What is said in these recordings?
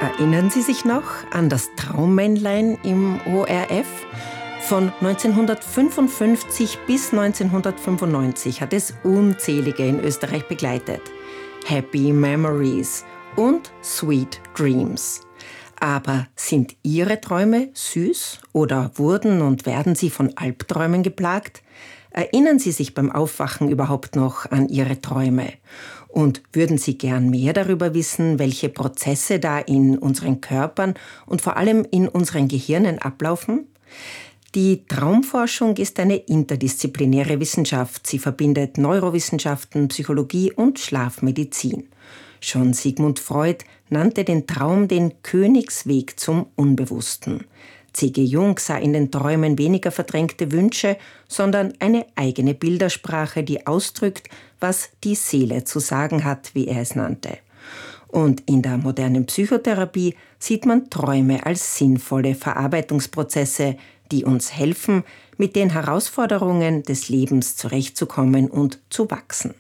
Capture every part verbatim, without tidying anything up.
Erinnern Sie sich noch an das Traummännlein im O R F? Von neunzehnhundertfünfundfünfzig bis neunzehnhundertfünfundneunzig hat es unzählige in Österreich begleitet. Happy Memories und Sweet Dreams. Aber sind Ihre Träume süß oder wurden und werden Sie von Albträumen geplagt? Erinnern Sie sich beim Aufwachen überhaupt noch an Ihre Träume? Und würden Sie gern mehr darüber wissen, welche Prozesse da in unseren Körpern und vor allem in unseren Gehirnen ablaufen? Die Traumforschung ist eine interdisziplinäre Wissenschaft. Sie verbindet Neurowissenschaften, Psychologie und Schlafmedizin. Schon Sigmund Freud nannte den Traum den Königsweg zum Unbewussten. C G. Jung sah in den Träumen weniger verdrängte Wünsche, sondern eine eigene Bildersprache, die ausdrückt, was die Seele zu sagen hat, wie er es nannte. Und in der modernen Psychotherapie sieht man Träume als sinnvolle Verarbeitungsprozesse, die uns helfen, mit den Herausforderungen des Lebens zurechtzukommen und zu wachsen.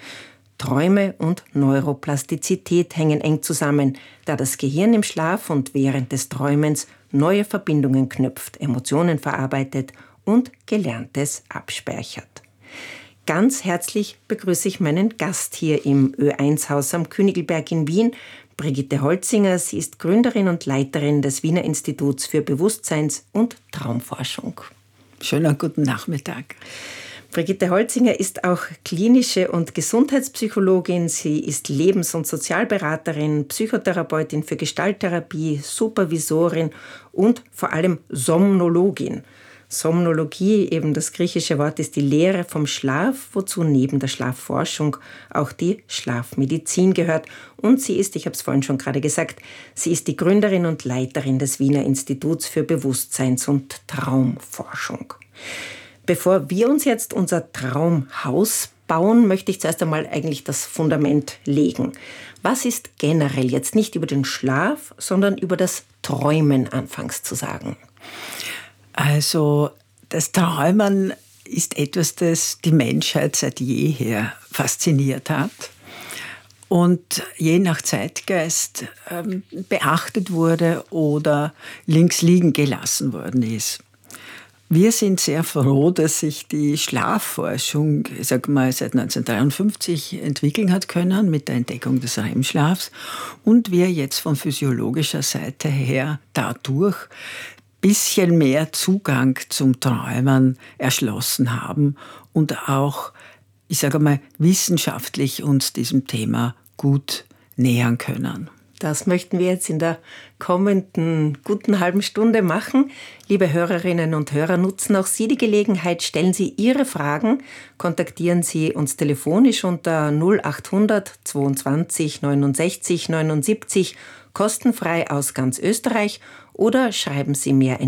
Träume und Neuroplastizität hängen eng zusammen, da das Gehirn im Schlaf und während des Träumens neue Verbindungen knüpft, Emotionen verarbeitet und Gelerntes abspeichert. Ganz herzlich begrüße ich meinen Gast hier im Ö eins Haus am Königelberg in Wien, Brigitte Holzinger. Sie ist Gründerin und Leiterin des Wiener Instituts für Bewusstseins- und Traumforschung. Schönen guten Nachmittag. Brigitte Holzinger ist auch klinische und Gesundheitspsychologin. Sie ist Lebens- und Sozialberaterin, Psychotherapeutin für Gestalttherapie, Supervisorin und vor allem Somnologin. Somnologie, eben das griechische Wort, ist die Lehre vom Schlaf, wozu neben der Schlafforschung auch die Schlafmedizin gehört. Und sie ist, ich habe es vorhin schon gerade gesagt, sie ist die Gründerin und Leiterin des Wiener Instituts für Bewusstseins- und Traumforschung. Bevor wir uns jetzt unser Traumhaus bauen, möchte ich zuerst einmal eigentlich das Fundament legen. Was ist generell jetzt nicht über den Schlaf, sondern über das Träumen anfangs zu sagen? Also das Träumen ist etwas, das die Menschheit seit jeher fasziniert hat und je nach Zeitgeist ähm, beachtet wurde oder links liegen gelassen worden ist. Wir sind sehr froh, dass sich die Schlafforschung, ich sag mal, seit neunzehnhundertdreiundfünfzig entwickeln hat können mit der Entdeckung des R E M-Schlafs und wir jetzt von physiologischer Seite her dadurch bisschen mehr Zugang zum Träumen erschlossen haben und auch, ich sage mal, wissenschaftlich uns diesem Thema gut nähern können. Das möchten wir jetzt in der kommenden guten halben Stunde machen. Liebe Hörerinnen und Hörer, nutzen auch Sie die Gelegenheit, stellen Sie Ihre Fragen, kontaktieren Sie uns telefonisch unter null achthundert zweiundzwanzig neunundsechzig neunundsiebzig, kostenfrei aus ganz Österreich, oder schreiben Sie mir ein